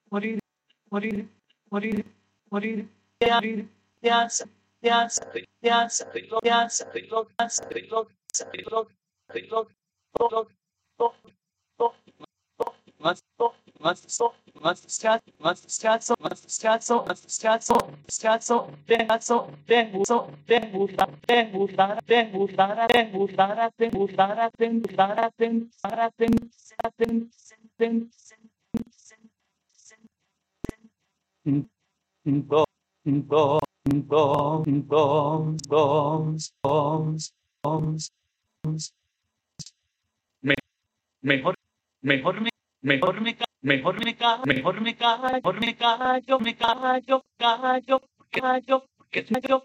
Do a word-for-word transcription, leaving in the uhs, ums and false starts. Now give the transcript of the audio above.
morir, morir, morir, morir, ya, ya, ya, ya, ya, must must so must start must start so must start so must start so start so then so then so then mudar then mudar then mudar then mudar then mudar then mudar then mudar then then then then go go go go goes goes goes mejor mejor me mejor me ca- mejor me ca- mejor me callo mejor me callo me callo callo callo que callo